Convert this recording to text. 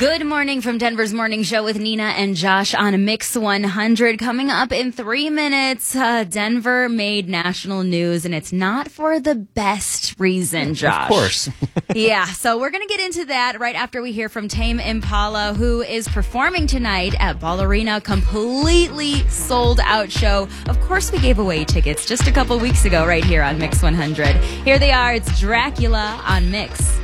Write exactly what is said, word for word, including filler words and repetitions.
Good morning from Denver's Morning Show with Nina and Josh on Mix one hundred. Coming up in three minutes, uh, Denver made national news, and it's not for the best reason, Josh. Of course. Yeah, so we're going to get into that right after we hear from Tame Impala, who is performing tonight at Ball Arena. Completely sold out show. Of course, we gave away tickets just a couple weeks ago right here on Mix one hundred. Here they are. It's Dracula on Mix.